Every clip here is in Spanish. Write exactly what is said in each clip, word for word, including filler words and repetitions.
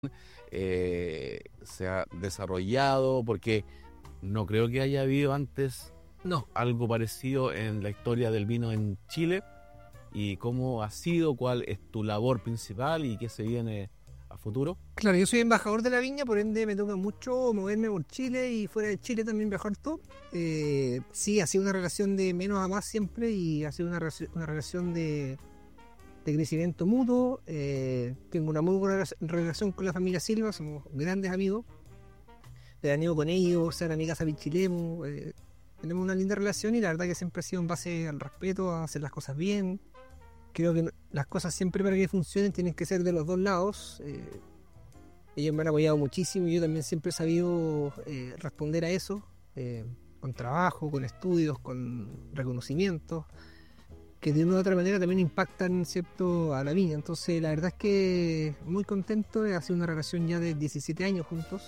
eh, se ha desarrollado, porque no creo que haya habido antes No. algo parecido en la historia del vino en Chile. ¿Y cómo ha sido? ¿Cuál es tu labor principal y qué se viene a futuro? Claro, yo soy embajador de la viña, por ende me toca mucho moverme por Chile y fuera de Chile también viajar todo. Eh, sí, ha sido una relación de menos a más siempre y ha sido una, relación- una relación de, de crecimiento mutuo. Eh, tengo una muy buena rela- relación con la familia Silva, somos grandes amigos. Veraneo con ellos, sean amigas a Pichilemu. Eh, tenemos una linda relación y la verdad que siempre ha sido en base al respeto, a hacer las cosas bien. Creo que no- las cosas siempre para que funcionen tienen que ser de los dos lados. Eh, ellos me han apoyado muchísimo y yo también siempre he sabido eh, responder a eso, eh, con trabajo, con estudios, con reconocimientos, que de una u otra manera también impactan, ¿cierto?, a la viña. Entonces la verdad es que muy contento, ha sido una relación ya de diecisiete años juntos,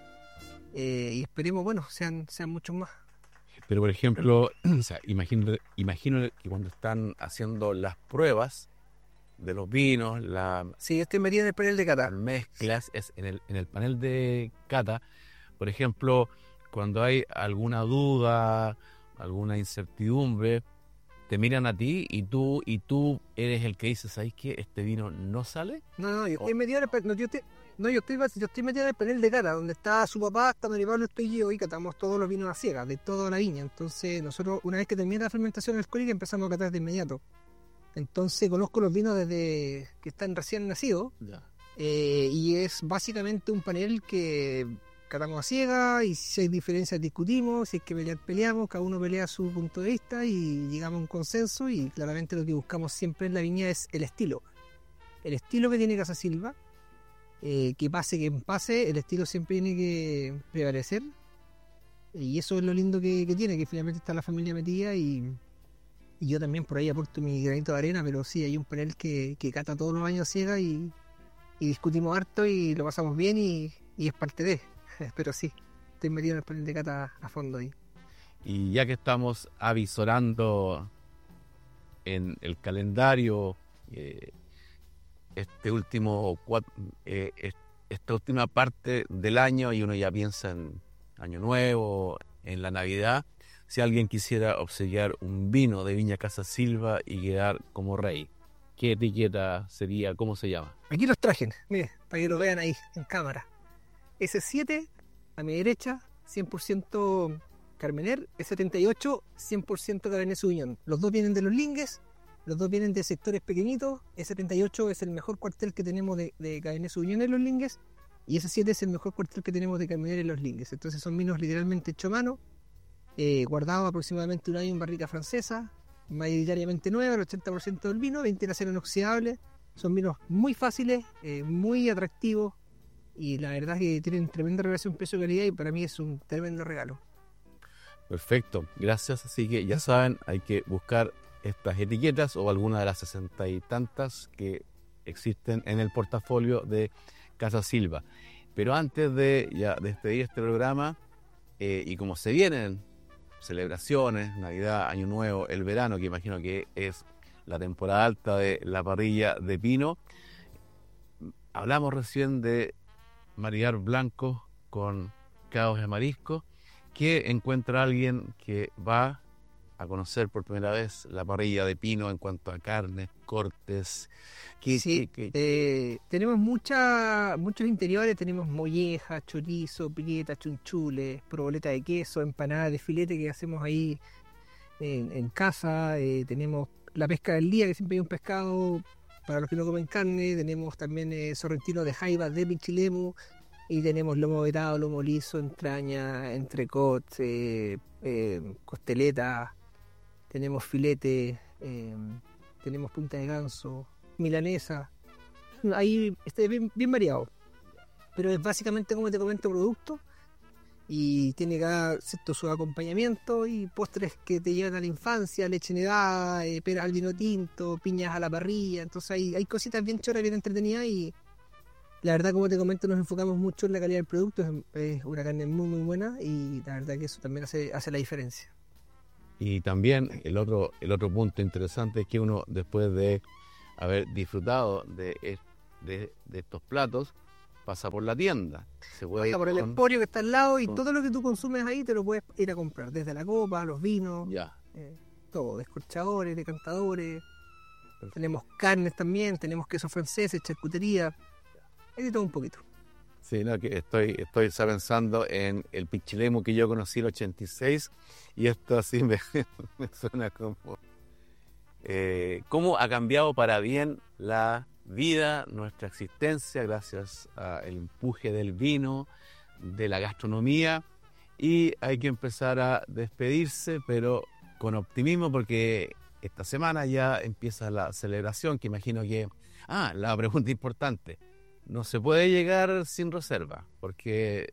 eh, y esperemos, bueno, sean, sean muchos más. Pero, por ejemplo, o sea, imagino, imagino que cuando están haciendo las pruebas de los vinos, la, Sí, yo estoy metido en el panel de las cata. mezclas, es en el, en el panel de cata, por ejemplo, cuando hay alguna duda, alguna incertidumbre, te miran a ti y tú y tú eres el que dice, ¿sabes qué? Este vino no sale. No, no, yo Oh. estoy metido en el pa- no, yo estoy, no, yo estoy, yo estoy metido en el panel de cata, donde está su papá, está María Pablo, estoy yo y catamos todos los vinos a ciegas, de toda la viña. Entonces, nosotros, una vez que termina la fermentación alcohólica, empezamos a catar de inmediato. Entonces, conozco los vinos desde que están recién nacidos, Ya. eh, y es básicamente un panel que catamos a ciegas y si hay diferencias discutimos, si hay que pelear, peleamos, cada uno pelea su punto de vista y llegamos a un consenso y claramente lo que buscamos siempre en la viña es el estilo. El estilo que tiene Casa Silva, eh, que pase que pase, el estilo siempre tiene que prevalecer y eso es lo lindo que, que tiene, que finalmente está la familia metida y, y yo también por ahí aporto mi granito de arena, pero sí, hay un panel que, que cata todos los años ciega y, y discutimos harto y lo pasamos bien y, y es parte de, pero sí, estoy metido en el panel de cata a fondo ahí. Y ya que estamos avisorando en el calendario, eh, este último cuat- eh, es- esta última parte del año y uno ya piensa en Año Nuevo, en la Navidad, si alguien quisiera obsequiar un vino de Viña Casa Silva y quedar como rey, ¿qué etiqueta sería? ¿Cómo se llama? Aquí los traje, mire, para que lo vean ahí en cámara. ese siete a mi derecha, cien por ciento Carmener, ese setenta y ocho, cien por ciento Cabernet Sauvignon. Los dos vienen de los Lingues, los dos vienen de sectores pequeñitos. ese setenta y ocho es el mejor cuartel que tenemos de, de Cabernet Sauvignon en los Lingues y ese siete es el mejor cuartel que tenemos de Carmener en los Lingues. Entonces son vinos literalmente hechos a mano, eh, guardados aproximadamente un año en barrica francesa, mayoritariamente nueva, el ochenta por ciento del vino, veinte en acero inoxidable. Son vinos muy fáciles, eh, muy atractivos y la verdad es que tienen tremenda relación precio-calidad y para mí es un tremendo regalo. Perfecto, gracias. Así que ya saben, hay que buscar estas etiquetas o alguna de las sesenta y tantas que existen en el portafolio de Casa Silva. Pero antes de ya despedir este programa, eh, y como se vienen celebraciones, Navidad, Año Nuevo, el verano, que imagino que es la temporada alta de la parrilla de pino, hablamos recién de maridar blanco con caos de marisco, que encuentra alguien que va a conocer por primera vez la parrilla de pino en cuanto a carnes, cortes. Que, Sí, que- que- eh, tenemos mucha, muchos interiores, tenemos molleja, chorizo, piqueta, chunchules, proboleta de queso, empanada de filete que hacemos ahí en, en casa, eh, tenemos la pesca del día, que siempre hay un pescado para los que no comen carne, tenemos también eh, sorrentino de jaiba de Pichilemu y tenemos lomo vetado, lomo liso, entraña, entrecot, eh, eh, costeleta, tenemos filete, eh, tenemos punta de ganso, milanesa. Ahí está bien, bien variado. Pero es básicamente, como te comento, producto. Y tiene cada cierto su acompañamiento y postres que te llevan a la infancia, leche nevada, eh, peras al vino tinto, piñas a la parrilla. Entonces hay, hay cositas bien choras, bien entretenidas y la verdad, como te comento, nos enfocamos mucho en la calidad del producto. Es, es una carne muy muy buena y la verdad que eso también hace, hace la diferencia. y también el otro, el otro punto interesante es que uno, después de haber disfrutado de, de, de estos platos, pasa por la tienda. Se puede Pasa por el con... emporio que está al lado y con... todo lo que tú consumes ahí te lo puedes ir a comprar, desde la copa, los vinos, Ya. eh, todo, descorchadores, decantadores. Perfecto. Tenemos carnes también, tenemos queso francés, charcutería, hay de todo un poquito. Sí, no, que estoy, estoy pensando en el Pichilemu que yo conocí en el ochenta y seis y esto así me, me suena como... Eh, ¿Cómo ha cambiado para bien la vida, nuestra existencia, gracias al empuje del vino, de la gastronomía? Y hay que empezar a despedirse, pero con optimismo, porque esta semana ya empieza la celebración, que imagino que... Ah, la pregunta importante. No se puede llegar sin reserva, porque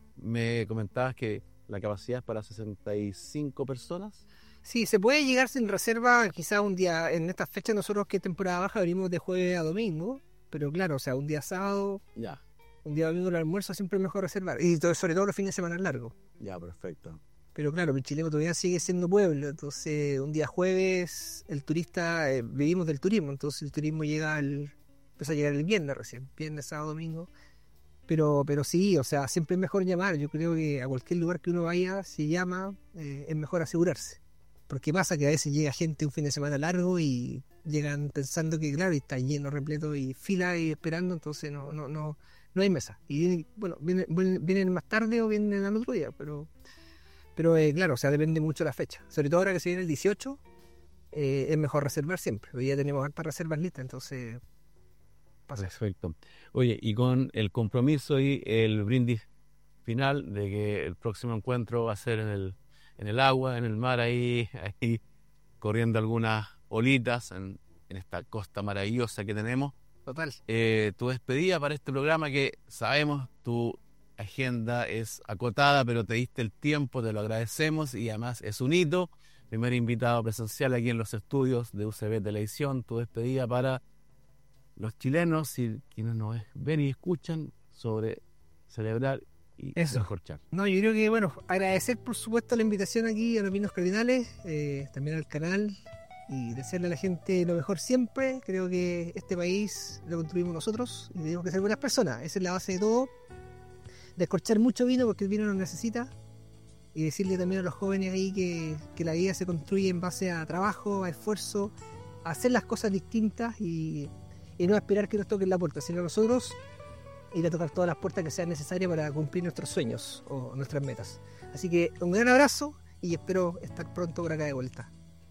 me comentabas que la capacidad es para sesenta y cinco personas. Sí, se puede llegar sin reserva, quizás un día, en estas fechas nosotros que temporada baja abrimos de jueves a domingo, pero claro, o sea, un día sábado, ya, un día domingo el almuerzo siempre es mejor reservar, y todo, sobre todo los fines de semana largos. Ya, perfecto. Pero claro, Pichilemu todavía sigue siendo pueblo, entonces un día jueves el turista, eh, vivimos del turismo, entonces el turismo llega al... empieza a llegar el viernes recién, viernes, sábado, domingo. Pero pero sí, o sea, siempre es mejor llamar. Yo creo que a cualquier lugar que uno vaya, si llama, eh, es mejor asegurarse. Porque pasa que a veces llega gente un fin de semana largo y llegan pensando que, claro, y está lleno, repleto y fila y esperando, entonces no no no no hay mesa. Y vienen, bueno, vienen, vienen más tarde o vienen al otro día, pero pero eh, claro, o sea, depende mucho de la fecha. Sobre todo ahora que se viene el dieciocho, eh, es mejor reservar siempre. Hoy ya tenemos hartas reservas listas, entonces... pasa. Perfecto. Oye, y con el compromiso y el brindis final de que el próximo encuentro va a ser en el, en el agua, en el mar, ahí, ahí corriendo algunas olitas en, en esta costa maravillosa que tenemos. Total. Eh, tu despedida para este programa, que sabemos tu agenda es acotada, pero te diste el tiempo, te lo agradecemos, y además es un hito. Primer invitado presencial aquí en los estudios de U C B Televisión. Tu despedida para los chilenos y quienes nos ven y escuchan sobre celebrar y descorchar. No, yo creo que, bueno, agradecer por supuesto la invitación aquí a los Vinos Cardinales, eh, también al canal, y desearle a la gente lo mejor siempre. Creo que este país lo construimos nosotros y tenemos que ser buenas personas. Esa es la base de todo. Descorchar mucho vino porque el vino nos necesita, y decirle también a los jóvenes ahí que, que la vida se construye en base a trabajo, a esfuerzo, a hacer las cosas distintas y, y no a esperar que nos toquen la puerta, sino nosotros ir a tocar todas las puertas que sean necesarias para cumplir nuestros sueños o nuestras metas. Así que un gran abrazo y espero estar pronto por acá de vuelta.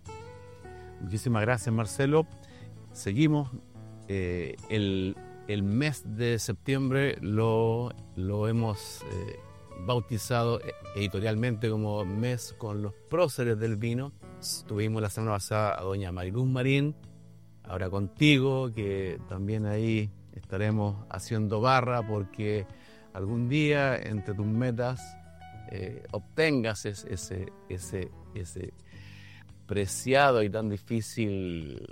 Muchísimas gracias, Marcelo. Seguimos. Eh, el, el mes de septiembre lo, lo hemos eh, bautizado editorialmente como mes con los próceres del vino. Tuvimos la semana pasada a doña Mariluz Marín, ahora contigo, que también ahí estaremos haciendo barra porque algún día entre tus metas eh, obtengas ese, ese, ese, ese preciado y tan difícil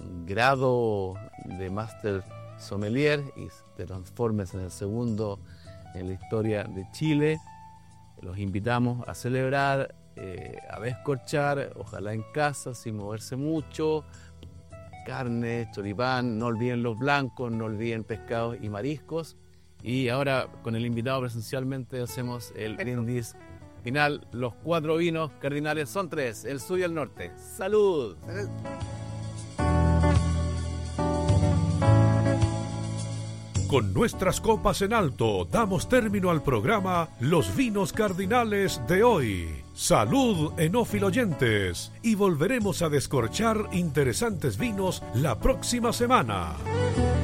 grado de Master Sommelier y te transformes en el segundo en la historia de Chile. Los invitamos a celebrar, eh, a descorchar, ojalá en casa, sin moverse mucho. Carne, choripán, no olviden los blancos, no olviden pescados y mariscos. Y ahora con el invitado presencialmente hacemos el brindis final. Los cuatro vinos cardinales son tres, el sur y el norte. ¡Salud! ¡Salud! Con nuestras copas en alto, damos término al programa Los Vinos Cardinales de hoy. Salud, enófilo oyentes, y volveremos a descorchar interesantes vinos la próxima semana.